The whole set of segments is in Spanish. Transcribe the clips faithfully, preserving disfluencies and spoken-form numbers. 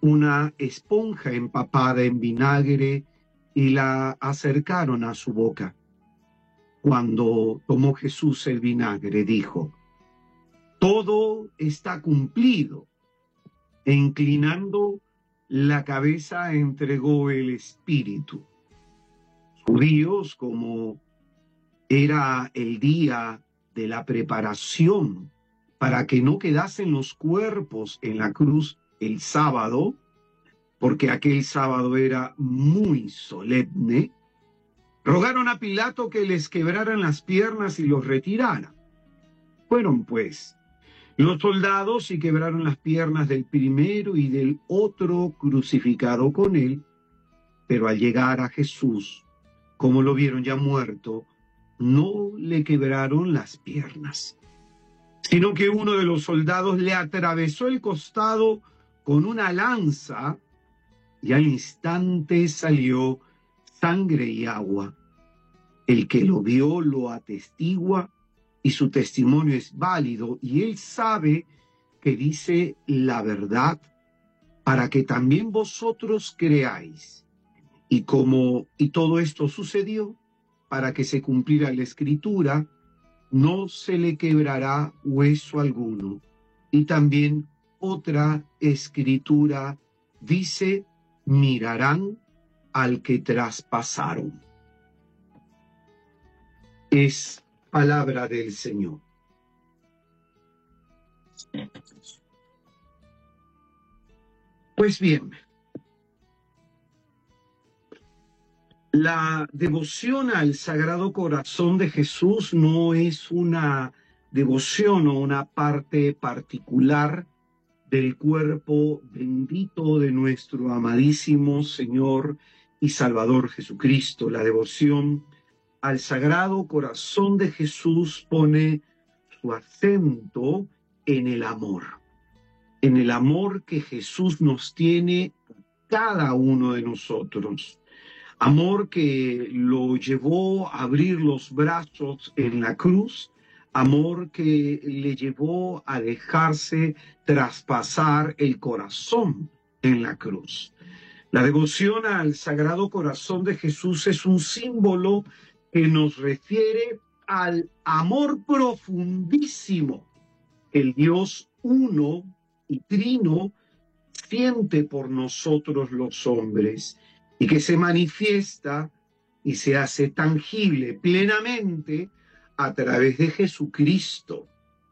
una esponja empapada en vinagre y la acercaron a su boca. Cuando tomó Jesús el vinagre, dijo: todo está cumplido. E inclinando la cabeza, entregó el espíritu. Los judíos, como era el día de la preparación para que no quedasen los cuerpos en la cruz el sábado, porque aquel sábado era muy solemne, rogaron a Pilato que les quebraran las piernas y los retirara. Fueron pues los soldados y quebraron las piernas del primero y del otro crucificado con él, pero al llegar a Jesús, como lo vieron ya muerto, no le quebraron las piernas, sino que uno de los soldados le atravesó el costado con una lanza y al instante salió sangre y agua. El que lo vio lo atestigua y su testimonio es válido, y él sabe que dice la verdad para que también vosotros creáis. Y como y todo esto sucedió para que se cumpliera la escritura: no se le quebrará hueso alguno. Y también otra escritura dice: mirarán al que traspasaron. Es palabra del Señor. Pues bien, la devoción al Sagrado Corazón de Jesús no es una devoción o una parte particular del cuerpo bendito de nuestro amadísimo Señor y Salvador Jesucristo. La devoción al Sagrado Corazón de Jesús pone su acento en el amor, en el amor que Jesús nos tiene a cada uno de nosotros. Amor que lo llevó a abrir los brazos en la cruz, amor que le llevó a dejarse traspasar el corazón en la cruz. La devoción al Sagrado Corazón de Jesús es un símbolo que nos refiere al amor profundísimo que el Dios uno y trino siente por nosotros los hombres, y que se manifiesta y se hace tangible plenamente a través de Jesucristo.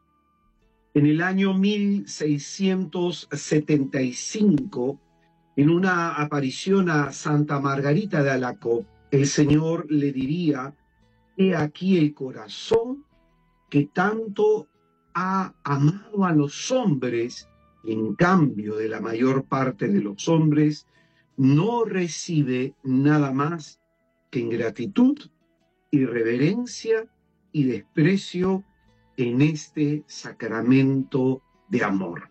En el año mil seiscientos setenta y cinco, en una aparición a Santa Margarita de Alacoque, el Señor le diría: he aquí el corazón que tanto ha amado a los hombres, y en cambio de la mayor parte de los hombres no recibe nada más que ingratitud, irreverencia y desprecio en este sacramento de amor.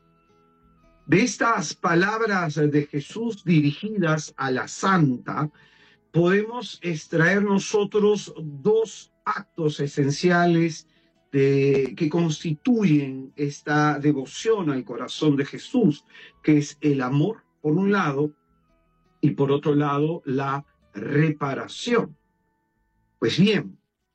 De estas palabras de Jesús dirigidas a la santa, podemos extraer nosotros dos actos esenciales de, que constituyen esta devoción al corazón de Jesús, que es el amor, por un lado, y por otro lado, la reparación. Pues bien,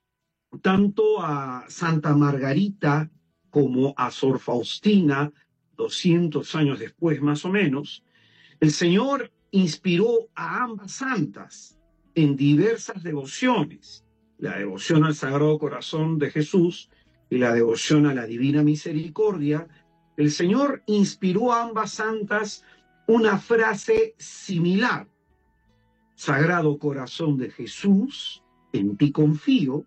tanto a Santa Margarita como a Sor Faustina, doscientos años después más o menos, el Señor inspiró a ambas santas en diversas devociones: la devoción al Sagrado Corazón de Jesús y la devoción a la Divina Misericordia. El Señor inspiró a ambas santas una frase similar: Sagrado Corazón de Jesús, en ti confío.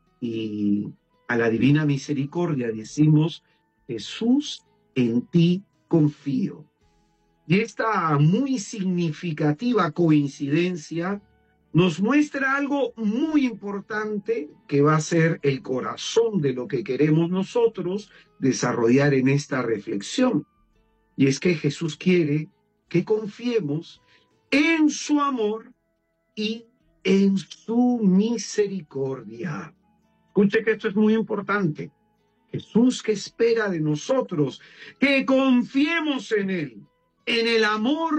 Y a la Divina Misericordia decimos: Jesús, en ti confío. Y esta muy significativa coincidencia nos muestra algo muy importante que va a ser el corazón de lo que queremos nosotros desarrollar en esta reflexión. Y es que Jesús quiere que confiemos en su amor y en su misericordia. Escuche que esto es muy importante. Jesús que espera de nosotros que confiemos en Él, en el amor